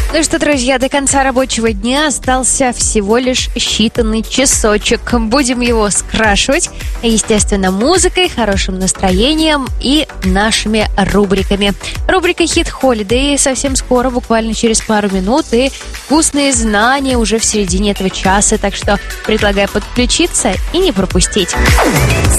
Ну что, друзья, до конца рабочего дня остался всего лишь считанный часочек. Будем его скрашивать, естественно, музыкой, хорошим настроением и нашими рубриками. Рубрика «Хит Холидей» совсем скоро, буквально через пару минут, и вкусные знания уже в середине этого часа. Так что предлагаю подключиться и не пропустить.